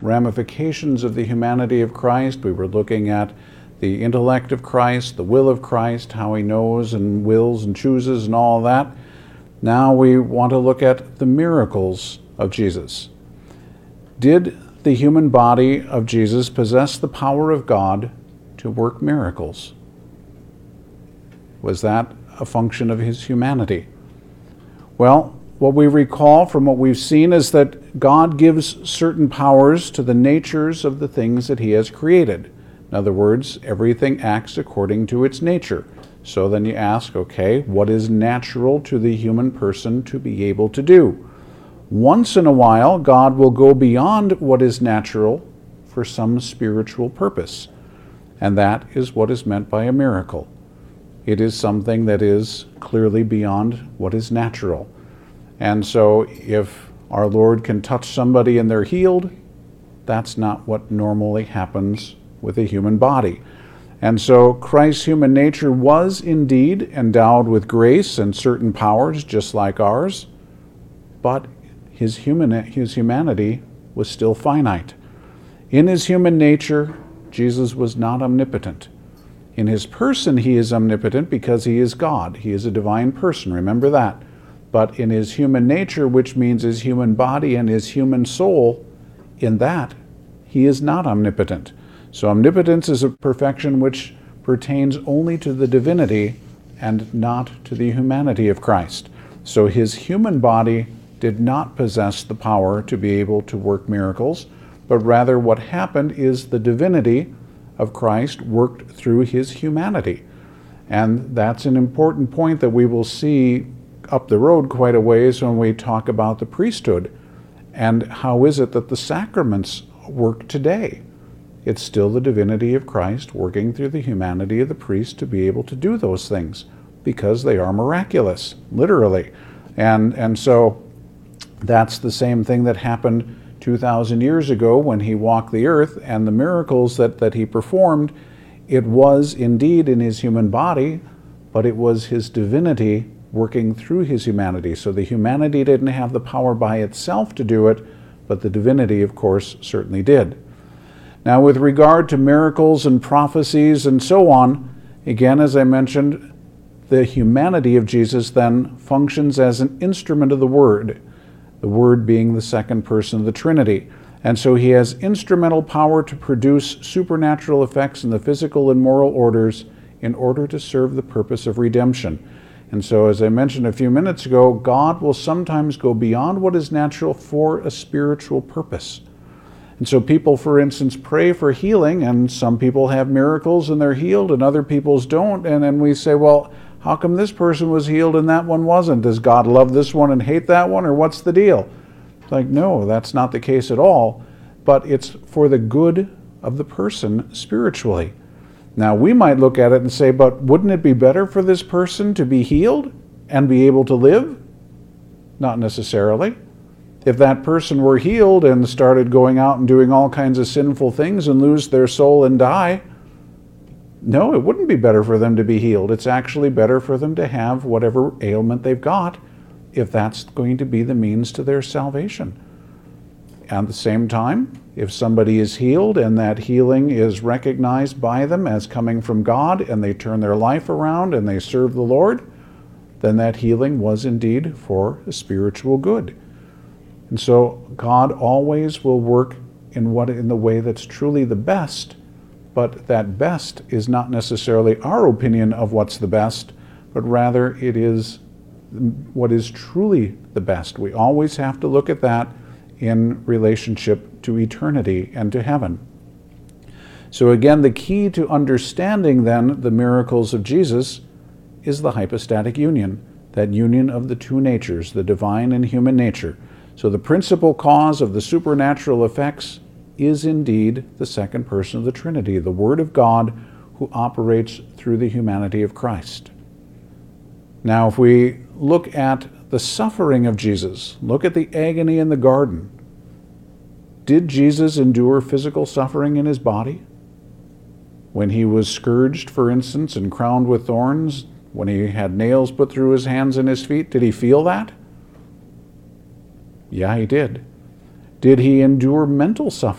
ramifications of the humanity of Christ. We were looking at the intellect of Christ, the will of Christ, how he knows and wills and chooses and all that. Now we want to look at the miracles of Jesus. Did the human body of Jesus possess the power of God to work miracles? Was that a function of his humanity? Well, what we recall from what we've seen is that God gives certain powers to the natures of the things that he has created. In other words, everything acts according to its nature. So then you ask, okay, what is natural to the human person to be able to do? Once in a while, God will go beyond what is natural for some spiritual purpose. And that is what is meant by a miracle. It is something that is clearly beyond what is natural. And so if our Lord can touch somebody and they're healed, that's not what normally happens with a human body. And so Christ's human nature was indeed endowed with grace and certain powers just like ours, but his humanity was still finite. In his human nature, Jesus was not omnipotent. In his person, he is omnipotent because he is God. He is a divine person, remember that. But in his human nature, which means his human body and his human soul, in that, he is not omnipotent. So omnipotence is a perfection which pertains only to the divinity and not to the humanity of Christ. So his human body did not possess the power to be able to work miracles, but rather what happened is the divinity of Christ worked through his humanity. And that's an important point that we will see up the road quite a ways when we talk about the priesthood. And how is it that the sacraments work today? It's still the divinity of Christ working through the humanity of the priest to be able to do those things, because they are miraculous, literally. And so that's the same thing that happened 2,000 years ago when he walked the earth, and the miracles that he performed, it was indeed in his human body, but it was his divinity working through his humanity. So the humanity didn't have the power by itself to do it, but the divinity, of course, certainly did. Now, with regard to miracles and prophecies and so on, again, as I mentioned, the humanity of Jesus then functions as an instrument of the Word being the second person of the Trinity. And so he has instrumental power to produce supernatural effects in the physical and moral orders in order to serve the purpose of redemption. And so, as I mentioned a few minutes ago, God will sometimes go beyond what is natural for a spiritual purpose. And so people, for instance, pray for healing, and some people have miracles and they're healed and other people's don't. And then we say, well, how come this person was healed and that one wasn't? Does God love this one and hate that one, or what's the deal? It's like, no, that's not the case at all. But it's for the good of the person spiritually. Now, we might look at it and say, but wouldn't it be better for this person to be healed and be able to live? Not necessarily. If that person were healed and started going out and doing all kinds of sinful things and lose their soul and die, no, it wouldn't be better for them to be healed. It's actually better for them to have whatever ailment they've got, if that's going to be the means to their salvation. At the same time, if somebody is healed and that healing is recognized by them as coming from God, and they turn their life around and they serve the Lord, then that healing was indeed for a spiritual good. And so God always will work in the way that's truly the best, but that best is not necessarily our opinion of what's the best, but rather it is what is truly the best. We always have to look at that in relationship to eternity and to heaven. So again, the key to understanding then the miracles of Jesus is the hypostatic union, that union of the two natures, the divine and human nature. So the principal cause of the supernatural effects is indeed the second person of the Trinity, the Word of God, who operates through the humanity of Christ. Now, if we look at the suffering of Jesus, look at the agony in the garden. Did Jesus endure physical suffering in his body? When he was scourged, for instance, and crowned with thorns, when he had nails put through his hands and his feet, did he feel that? Yeah, he did. Did he endure mental suffering?